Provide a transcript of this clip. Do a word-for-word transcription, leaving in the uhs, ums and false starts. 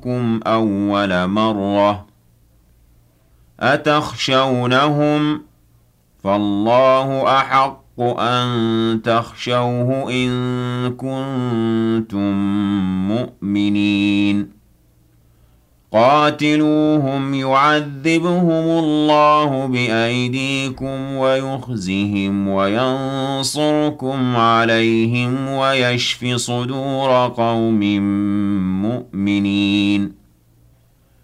بكم أول مرة أتخشونهم فالله أحق أن تخشوه إن كنتم مؤمنين قاتلوهم يعذبهم الله بأيديكم ويخزهم وينصركم عليهم ويشف صدور قوم مؤمنين